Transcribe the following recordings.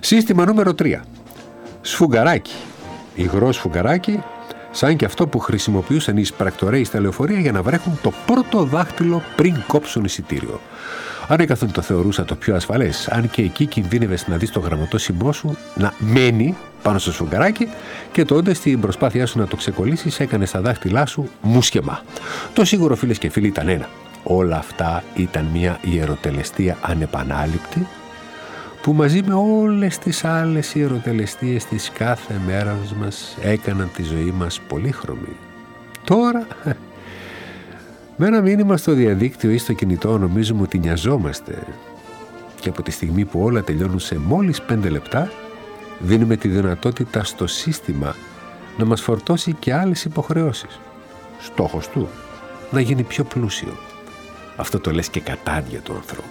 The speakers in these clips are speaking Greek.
Σύστημα νούμερο 3. Σφουγγαράκι. Υγρό σφουγγαράκι, σαν και αυτό που χρησιμοποιούσαν οι εισπρακτορέοι στα λεωφορεία για να βρέχουν το πρώτο δάχτυλο πριν κόψουν εισιτήριο. Ανέκαθεν το θεωρούσα το πιο ασφαλές, αν και εκεί κινδύνευες να δεις το γραμματόσημό σου να μένει πάνω στο σφουγγαράκι και τότε στην προσπάθειά σου να το ξεκολλήσεις έκανες τα δάχτυλά σου μουσκεμά. Το σίγουρο, φίλες και φίλοι, ήταν ένα. Όλα αυτά ήταν μια ιεροτελεστία ανεπανάληπτη που μαζί με όλες τις άλλες ιεροτελεστίες της κάθε μέρας μας έκαναν τη ζωή μας πολύχρωμη. Τώρα, με ένα μήνυμα στο διαδίκτυο ή στο κινητό νομίζουμε ότι νοιαζόμαστε και από τη στιγμή που όλα τελειώνουν σε μόλις 5 λεπτά δίνουμε τη δυνατότητα στο σύστημα να μας φορτώσει και άλλες υποχρεώσεις. Στόχος του, να γίνει πιο πλούσιο. Αυτό το λες και κατάδια του ανθρώπου.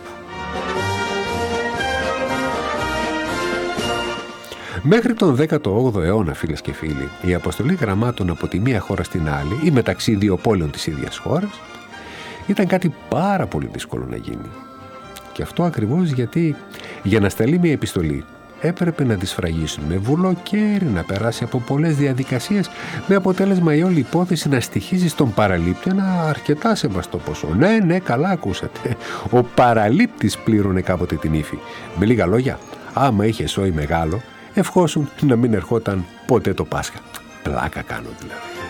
Μέχρι τον 18ο αιώνα, φίλες και φίλοι, η αποστολή γραμμάτων από τη μία χώρα στην άλλη ή μεταξύ δύο πόλεων της ίδιας χώρας ήταν κάτι πάρα πολύ δύσκολο να γίνει. Και αυτό ακριβώς γιατί για να σταλεί μια επιστολή έπρεπε να τη σφραγίσουν με βουλοκαίρι, να περάσει από πολλές διαδικασίες, με αποτέλεσμα η όλη υπόθεση να στοιχίζει στον παραλήπτη ένα αρκετά σεβαστό ποσό. Ναι, καλά ακούσατε. Ο παραλήπτης πλήρωνε κάποτε την ύφη. Με λίγα λόγια, άμα είχε σόι μεγάλο, ευχόσουν να μην ερχόταν ποτέ το Πάσχα. Πλάκα κάνω δηλαδή.